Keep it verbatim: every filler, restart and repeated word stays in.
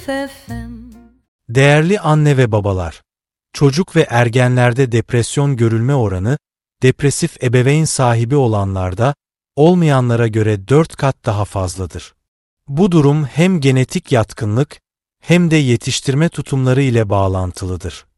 F M. Değerli anne ve babalar, çocuk ve ergenlerde depresyon görülme oranı, depresif ebeveyn sahibi olanlarda, olmayanlara göre dört kat daha fazladır. Bu durum hem genetik yatkınlık hem de yetiştirme tutumları ile bağlantılıdır.